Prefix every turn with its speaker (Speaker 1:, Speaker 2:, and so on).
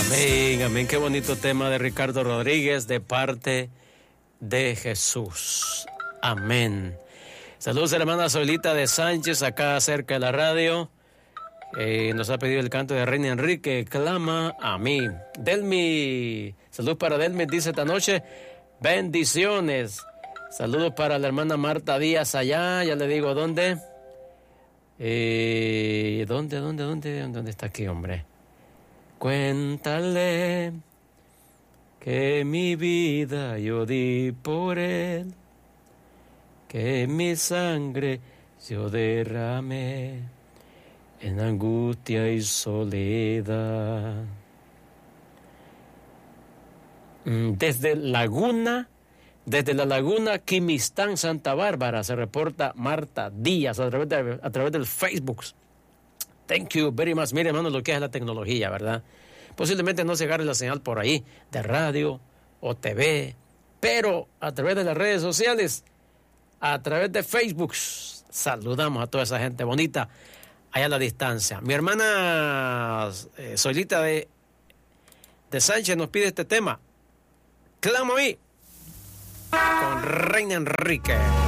Speaker 1: Amén, amén. Qué bonito tema de Ricardo Rodríguez de parte de Jesús. Amén. Saludos a la hermana Solita de Sánchez, acá cerca de la radio. Nos ha pedido el canto de Reina Enrique, clama a mí. Delmi, saludos para Delmi, dice esta noche, bendiciones. Saludos para la hermana Marta Díaz allá, ya le digo dónde. ¿Dónde está aquí, hombre? Cuéntale que mi vida yo di por él, que mi sangre yo derramé en angustia y soledad. Desde la Laguna Quimistán, Santa Bárbara, se reporta Marta Díaz a través del Facebook. Thank you very much. Mire, hermano, lo que es la tecnología, ¿verdad? Posiblemente no se agarre la señal por ahí, de radio o TV, pero a través de las redes sociales, a través de Facebook, saludamos a toda esa gente bonita allá a la distancia. Mi hermana Solita de Sánchez nos pide este tema. Clamo a mí con Reina Enrique.